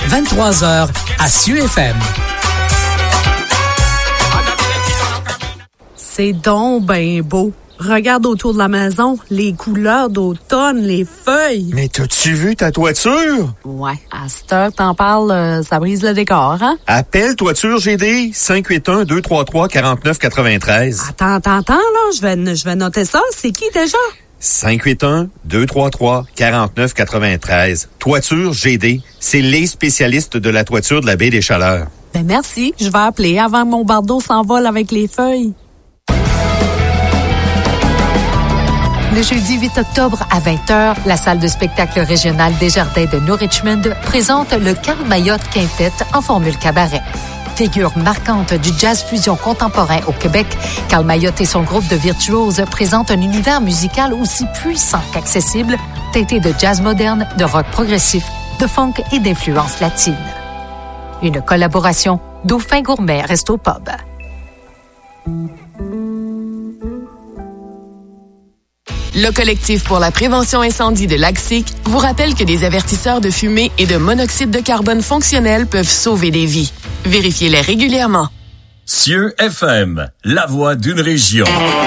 23h à SUFM. C'est donc ben beau. Regarde autour de la maison, les couleurs d'automne, les feuilles. Mais t'as-tu vu ta toiture? Ouais, à cette heure, t'en parles, ça brise le décor, hein? Appelle Toiture GD, 581-233-4993. Attends, là, je vais noter ça. C'est qui déjà? 581-233-4993. Toiture GD, c'est les spécialistes de la toiture de la baie des Chaleurs. Ben merci, je vais appeler avant que mon bardeau s'envole avec les feuilles. Le jeudi 8 octobre à 20h, la salle de spectacle régionale Desjardins de New Richmond présente le Carl Mayotte Quintet en formule cabaret. Figure marquante du jazz fusion contemporain au Québec, Carl Mayotte et son groupe de virtuoses présentent un univers musical aussi puissant qu'accessible, teinté de jazz moderne, de rock progressif, de funk et d'influences latines. Une collaboration Dauphin Gourmet Resto Pub. Le collectif pour la prévention incendie de Lac-Sic vous rappelle que des avertisseurs de fumée et de monoxyde de carbone fonctionnels peuvent sauver des vies. Vérifiez-les régulièrement. SUFM, la voix d'une région.